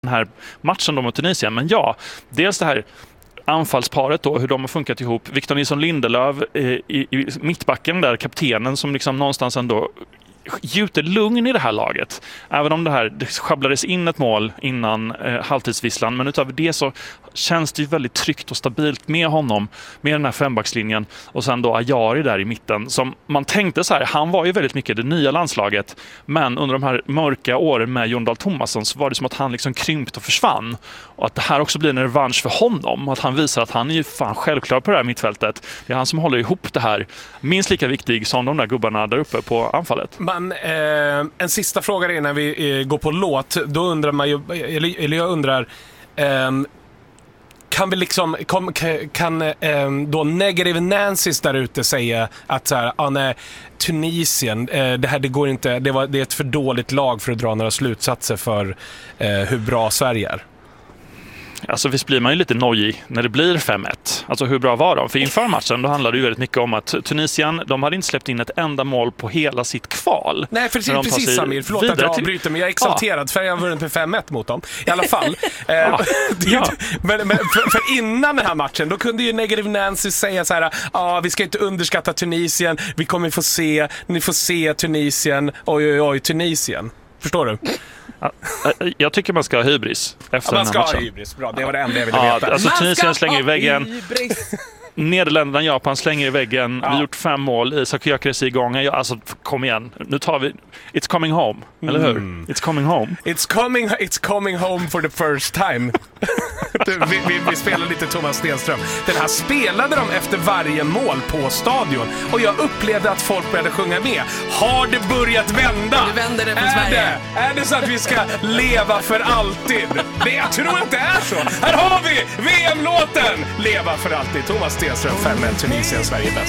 den här matchen då mot Tunisien. Men ja, dels det här anfallsparet då, hur de har funkat ihop. Victor Nilsson Lindelöf i mittbacken där, kaptenen som liksom någonstans ändå gjuter lugn i det här laget. Även om det sjabblades in ett mål innan halvtidsvisslan, men utöver det så känns det ju väldigt tryggt och stabilt med honom, med den här fembackslinjen, och sen då Ajari där i mitten, som man tänkte så här, han var ju väldigt mycket det nya landslaget, men under de här mörka åren med Jon Dahl Tomasson så var det som att han liksom krympt och försvann, och att det här också blir en revansch för honom, att han visar att han är ju fan självklar på det här mittfältet. Det är han som håller ihop det här, minst lika viktig som de där gubbarna där uppe på anfallet. Men en sista fråga innan vi går på låt. Då undrar man ju, eller jag undrar, kan vi liksom kan då Negative Nancys där ute säga att så här, nej, Tunisien, det går inte, det är ett för dåligt lag för att dra några slutsatser för hur bra Sverige är? Alltså visst blir man ju lite nojig när det blir 5-1. Alltså hur bra var de? För inför matchen då handlade det ju väldigt mycket om att Tunisien, de hade inte släppt in ett enda mål på hela sitt kval. Nej, precis Samir, förlåt att jag avbryter, men jag är exalterad för jag har vunnit med 5-1 mot dem. I alla fall. Men för innan den här matchen, då kunde ju Negative Nancy säga så här: vi ska inte underskatta Tunisien, vi kommer ni får se Tunisien, oj, Tunisien. Förstår du? Jag tycker man ska ha hybris efter den här matchen. Man ska ha hybris, bra. Det var det enda jag ville veta. Alltså Tunisien slänger i väggen. Nederländerna, Japan slänger i väggen. Vi har gjort 5 mål. Isak Gyökeres är igång. Alltså, kom igen. Nu tar vi... It's coming home. Eller hur? It's coming home. It's coming home for the first time. vi spelar lite Thomas Stenström. Den här spelade de efter varje mål på stadion. Och jag upplevde att folk började sjunga med. Har det börjat vända? Nu vänder det för Sverige. Är det så att vi ska leva för alltid? Jag tror inte det är så. Här har vi VM-låten. Leva för alltid. Thomas Stenström, 5-1, Tunisien, Sverige bäst.